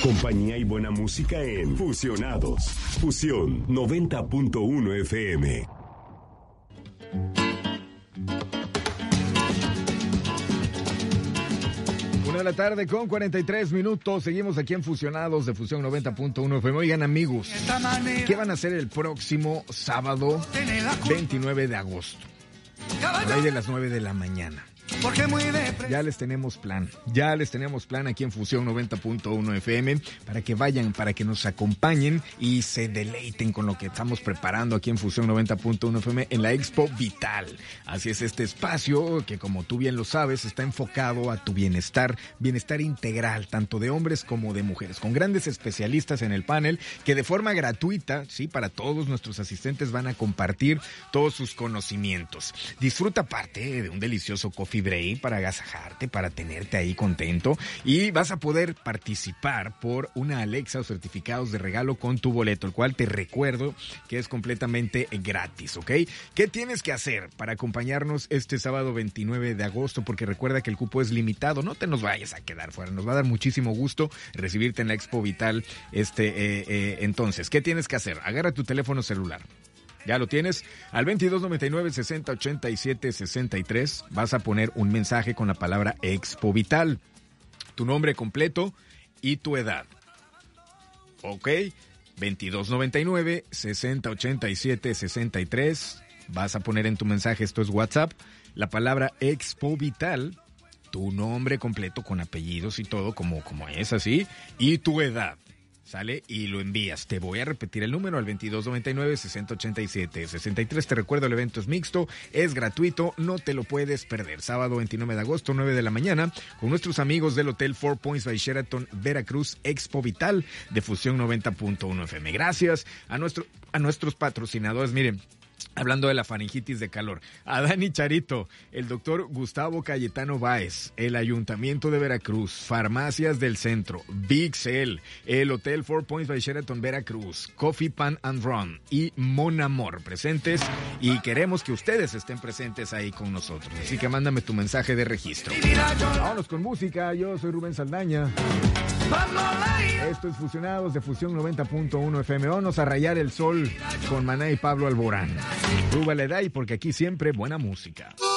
Compañía y buena música en Fusionados. Fusión 90.1 FM. Una de la tarde con 43 minutos. Seguimos aquí en Fusionados de Fusión 90.1 FM. Oigan, amigos, ¿qué van a hacer el próximo sábado 29 de agosto? Por ahí de las 9 de la mañana. Ya les tenemos plan aquí en Fusión 90.1 FM para que vayan, para que nos acompañen y se deleiten con lo que estamos preparando aquí en Fusión 90.1 FM en la Expo Vital. Así es, este espacio que, como tú bien lo sabes, está enfocado a tu bienestar integral, tanto de hombres como de mujeres, con grandes especialistas en el panel que de forma gratuita, sí, para todos nuestros asistentes van a compartir todos sus conocimientos. Disfruta parte de un delicioso coffee break para agasajarte, para tenerte ahí contento, y vas a poder participar por una Alexa o certificados de regalo con tu boleto, el cual te recuerdo que es completamente gratis, ¿ok? ¿Qué tienes que hacer para acompañarnos este sábado 29 de agosto? Porque recuerda que el cupo es limitado, no te nos vayas a quedar fuera, nos va a dar muchísimo gusto recibirte en la Expo Vital. Entonces, ¿qué tienes que hacer? Agarra tu teléfono celular. Ya lo tienes, al 2299-6087-63 vas a poner un mensaje con la palabra Expo Vital, tu nombre completo y tu edad. Ok, 2299-6087-63 vas a poner en tu mensaje, esto es WhatsApp, la palabra Expo Vital, tu nombre completo con apellidos y todo como es así, y tu edad. ¿Sale? Y lo envías. Te voy a repetir el número al 2299-6087-63. Te recuerdo, el evento es mixto, es gratuito, no te lo puedes perder. Sábado 29 de agosto, 9 de la mañana, con nuestros amigos del Hotel Four Points by Sheraton Veracruz, Expo Vital de Fusión 90.1 FM. Gracias a nuestros patrocinadores. Miren, hablando de la faringitis de calor, a Dani Charito, el doctor Gustavo Cayetano Báez, el Ayuntamiento de Veracruz, Farmacias del Centro, Big Cell, el Hotel Four Points by Sheraton Veracruz, Coffee Pan and Run y Mon Amor presentes, y queremos que ustedes estén presentes ahí con nosotros. Así que mándame tu mensaje de registro. Vámonos con música, yo soy Rubén Saldaña. Esto es Fusionados de Fusión 90.1 FM. Vamos a rayar el sol con Maná y Pablo Alborán. Súbale, Day, porque aquí siempre buena música.